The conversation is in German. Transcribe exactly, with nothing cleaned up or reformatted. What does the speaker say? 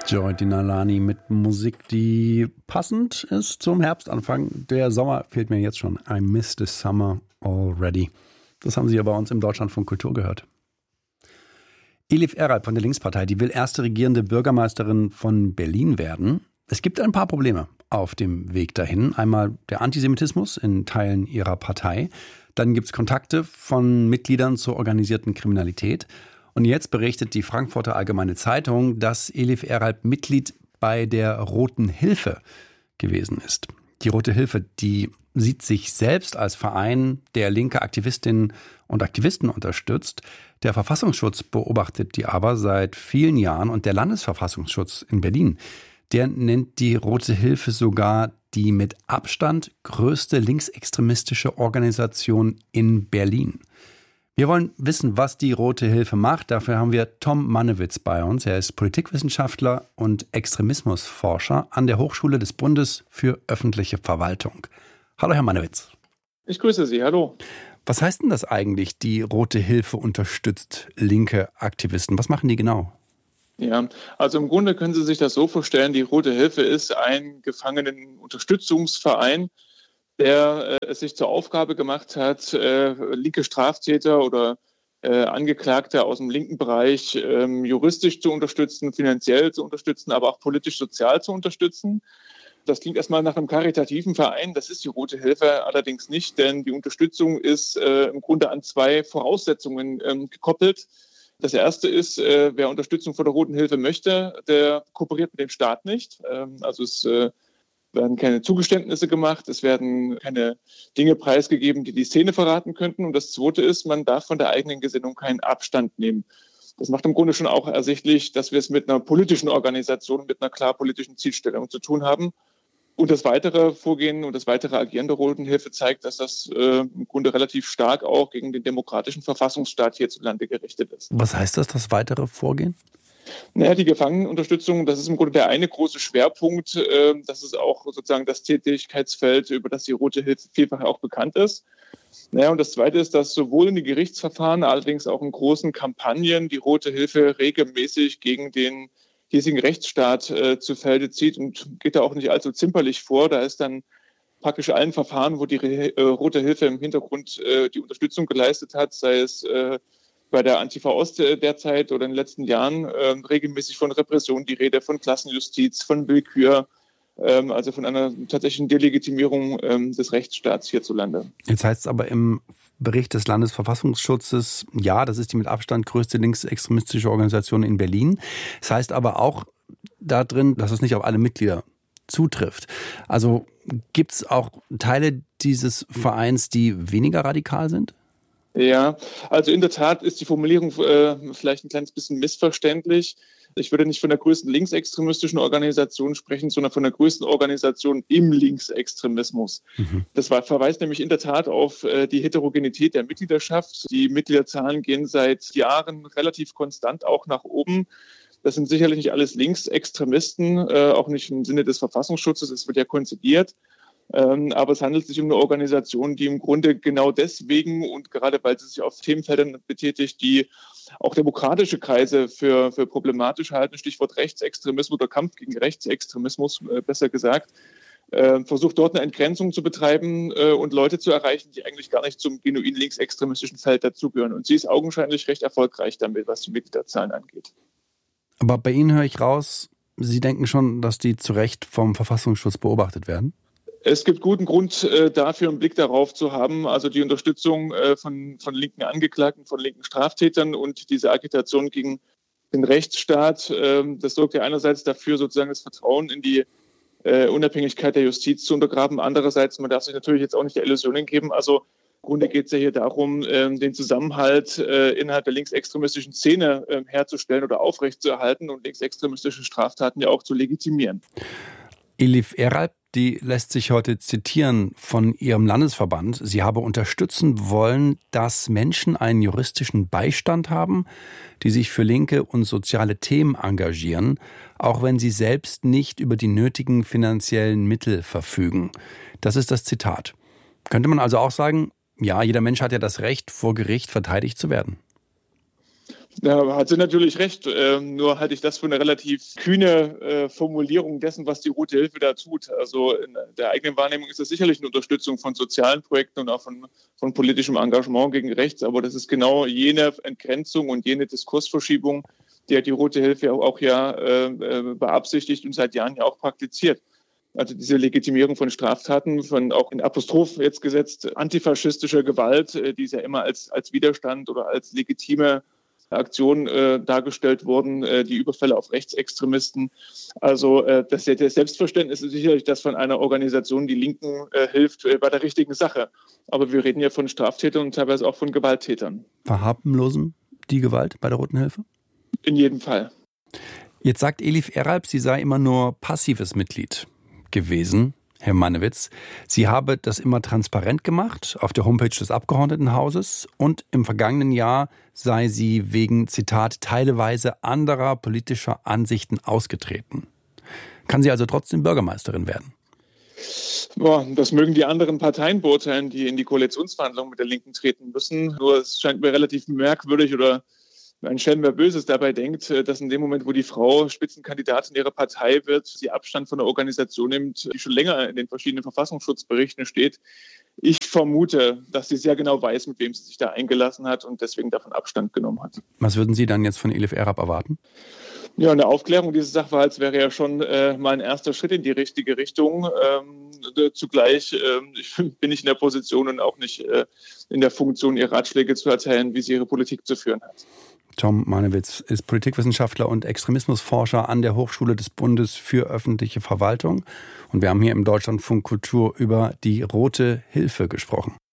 Joy Dinalani mit Musik, die passend ist zum Herbstanfang. Der Sommer fehlt mir jetzt schon. I miss the summer already. Das haben Sie ja bei uns im Deutschlandfunk Kultur gehört. Elif Eralp von der Linkspartei, die will erste regierende Bürgermeisterin von Berlin werden. Es gibt ein paar Probleme auf dem Weg dahin. Einmal der Antisemitismus in Teilen ihrer Partei. Dann gibt es Kontakte von Mitgliedern zur organisierten Kriminalität. Und jetzt berichtet die Frankfurter Allgemeine Zeitung, dass Elif Eralp Mitglied bei der Roten Hilfe gewesen ist. Die Rote Hilfe, die sieht sich selbst als Verein, der linke Aktivistinnen und Aktivisten unterstützt. Der Verfassungsschutz beobachtet die aber seit vielen Jahren und der Landesverfassungsschutz in Berlin, der nennt die Rote Hilfe sogar die mit Abstand größte linksextremistische Organisation in Berlin. Wir wollen wissen, was die Rote Hilfe macht. Dafür haben wir Tom Mannewitz bei uns. Er ist Politikwissenschaftler und Extremismusforscher an der Hochschule des Bundes für öffentliche Verwaltung. Hallo, Herr Mannewitz. Ich grüße Sie, hallo. Was heißt denn das eigentlich, die Rote Hilfe unterstützt linke Aktivisten? Was machen die genau? Ja, also im Grunde können Sie sich das so vorstellen, die Rote Hilfe ist ein Gefangenenunterstützungsverein, der äh, es sich zur Aufgabe gemacht hat, äh, linke Straftäter oder äh, Angeklagte aus dem linken Bereich äh, juristisch zu unterstützen, finanziell zu unterstützen, aber auch politisch-sozial zu unterstützen. Das klingt erstmal nach einem karitativen Verein, das ist die Rote Hilfe allerdings nicht, denn die Unterstützung ist äh, im Grunde an zwei Voraussetzungen ähm, gekoppelt. Das erste ist, äh, wer Unterstützung von der Roten Hilfe möchte, der kooperiert mit dem Staat nicht. Ähm, also es äh, werden keine Zugeständnisse gemacht, es werden keine Dinge preisgegeben, die die Szene verraten könnten. Und das Zweite ist, man darf von der eigenen Gesinnung keinen Abstand nehmen. Das macht im Grunde schon auch ersichtlich, dass wir es mit einer politischen Organisation, mit einer klar politischen Zielstellung zu tun haben. Und das weitere Vorgehen und das weitere Agieren der Roten Hilfe zeigt, dass das äh, im Grunde relativ stark auch gegen den demokratischen Verfassungsstaat hierzulande gerichtet ist. Was heißt das, das weitere Vorgehen? Naja, die Gefangenenunterstützung, das ist im Grunde der eine große Schwerpunkt. Äh, das ist auch sozusagen das Tätigkeitsfeld, über das die Rote Hilfe vielfach auch bekannt ist. Naja, und das Zweite ist, dass sowohl in den Gerichtsverfahren, allerdings auch in großen Kampagnen die Rote Hilfe regelmäßig gegen den hiesigen Rechtsstaat äh, zu Felde zieht und geht da auch nicht allzu zimperlich vor. Da ist dann praktisch allen Verfahren, wo die äh, Rote Hilfe im Hintergrund äh, die Unterstützung geleistet hat, sei es äh, bei der Antifa Ost derzeit oder in den letzten Jahren äh, regelmäßig von Repression die Rede, von Klassenjustiz, von Willkür, ähm, also von einer tatsächlichen Delegitimierung ähm, des Rechtsstaats hierzulande. Jetzt heißt es aber im Bericht des Landesverfassungsschutzes, ja, das ist die mit Abstand größte linksextremistische Organisation in Berlin. Das heißt aber auch da drin, dass es nicht auf alle Mitglieder zutrifft. Also gibt es auch Teile dieses Vereins, die weniger radikal sind? Ja, also in der Tat ist die Formulierung äh, vielleicht ein kleines bisschen missverständlich. Ich würde nicht von der größten linksextremistischen Organisation sprechen, sondern von der größten Organisation im Linksextremismus. Mhm. Das war, verweist nämlich in der Tat auf äh, die Heterogenität der Mitgliedschaft. Die Mitgliederzahlen gehen seit Jahren relativ konstant auch nach oben. Das sind sicherlich nicht alles Linksextremisten, äh, auch nicht im Sinne des Verfassungsschutzes. Es wird ja konzidiert. Ähm, aber es handelt sich um eine Organisation, die im Grunde genau deswegen und gerade weil sie sich auf Themenfeldern betätigt, die auch demokratische Kreise für, für problematisch halten, Stichwort Rechtsextremismus oder Kampf gegen Rechtsextremismus, äh, besser gesagt, äh, versucht dort eine Entgrenzung zu betreiben äh, und Leute zu erreichen, die eigentlich gar nicht zum genuin linksextremistischen Feld dazugehören. Und sie ist augenscheinlich recht erfolgreich damit, was die Mitgliederzahlen angeht. Aber bei Ihnen höre ich raus, Sie denken schon, dass die zu Recht vom Verfassungsschutz beobachtet werden? Es gibt guten Grund äh, dafür, einen Blick darauf zu haben, also die Unterstützung äh, von, von linken Angeklagten, von linken Straftätern und diese Agitation gegen den Rechtsstaat. Äh, das sorgt ja einerseits dafür, sozusagen das Vertrauen in die äh, Unabhängigkeit der Justiz zu untergraben. Andererseits, man darf sich natürlich jetzt auch nicht der Illusionen geben. Also im Grunde geht es ja hier darum, äh, den Zusammenhalt äh, innerhalb der linksextremistischen Szene äh, herzustellen oder aufrechtzuerhalten und linksextremistische Straftaten ja auch zu legitimieren. Elif Eralp, die lässt sich heute zitieren von ihrem Landesverband. Sie habe unterstützen wollen, dass Menschen einen juristischen Beistand haben, die sich für linke und soziale Themen engagieren, auch wenn sie selbst nicht über die nötigen finanziellen Mittel verfügen. Das ist das Zitat. Könnte man also auch sagen, ja, jeder Mensch hat ja das Recht, vor Gericht verteidigt zu werden? Da hat sie natürlich recht. Ähm, nur halte ich das für eine relativ kühne äh, Formulierung dessen, was die Rote Hilfe da tut. Also in der eigenen Wahrnehmung ist das sicherlich eine Unterstützung von sozialen Projekten und auch von, von politischem Engagement gegen rechts. Aber das ist genau jene Entgrenzung und jene Diskursverschiebung, die die Rote Hilfe auch, auch ja äh, beabsichtigt und seit Jahren ja auch praktiziert. Also diese Legitimierung von Straftaten, von auch in Apostroph jetzt gesetzt, antifaschistischer Gewalt, äh, die ist ja immer als, als Widerstand oder als legitime Aktionen äh, dargestellt wurden, äh, die Überfälle auf Rechtsextremisten. Also äh, das, das Selbstverständnis ist sicherlich das von einer Organisation, die Linken äh, hilft äh, bei der richtigen Sache. Aber wir reden ja von Straftätern und teilweise auch von Gewalttätern. Verharmlosen die Gewalt bei der Roten Hilfe? In jedem Fall. Jetzt sagt Elif Eralp, sie sei immer nur passives Mitglied gewesen. Herr Mannewitz, sie habe das immer transparent gemacht auf der Homepage des Abgeordnetenhauses und im vergangenen Jahr sei sie wegen, Zitat, teilweise anderer politischer Ansichten ausgetreten. Kann sie also trotzdem Bürgermeisterin werden? Boah, das mögen die anderen Parteien beurteilen, die in die Koalitionsverhandlungen mit der Linken treten müssen. Nur es scheint mir relativ merkwürdig oder ein Schelm, wer Böses dabei denkt, dass in dem Moment, wo die Frau Spitzenkandidatin ihrer Partei wird, sie Abstand von der Organisation nimmt, die schon länger in den verschiedenen Verfassungsschutzberichten steht. Ich vermute, dass sie sehr genau weiß, mit wem sie sich da eingelassen hat und deswegen davon Abstand genommen hat. Was würden Sie dann jetzt von Elif Eralp erwarten? Ja, eine Aufklärung dieses Sachverhalts wäre ja schon äh, mal ein erster Schritt in die richtige Richtung. Ähm, zugleich äh, bin ich in der Position und auch nicht äh, in der Funktion, ihr Ratschläge zu erteilen, wie sie ihre Politik zu führen hat. Tom Mannewitz ist Politikwissenschaftler und Extremismusforscher an der Hochschule des Bundes für öffentliche Verwaltung. Und wir haben hier im Deutschlandfunk Kultur über die Rote Hilfe gesprochen.